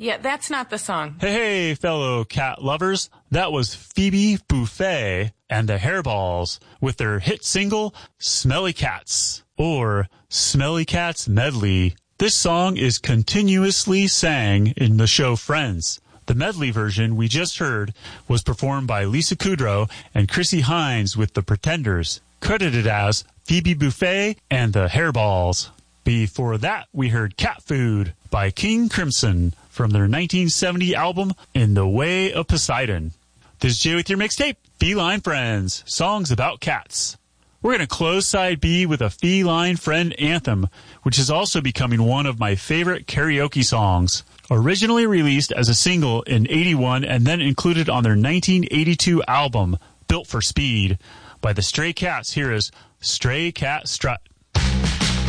Yeah, that's not the song. Hey, fellow cat lovers. That was Phoebe Buffay and the Hairballs with their hit single, Smelly Cats, or Smelly Cats Medley. This song is continuously sang in the show Friends. The medley version we just heard was performed by Lisa Kudrow and Chrissy Hines with the Pretenders, credited as Phoebe Buffay and the Hairballs. Before that, we heard Cat Food by King Crimson from their 1970 album In the Way of Poseidon. This is Jay with your mixtape, Feline Friends, songs about cats. We're going to close side B with a Feline Friend anthem, which is also becoming one of my favorite karaoke songs. Originally released as a single in '81 and then included on their 1982 album, Built for Speed. By the Stray Cats, here is Stray Cat Strut.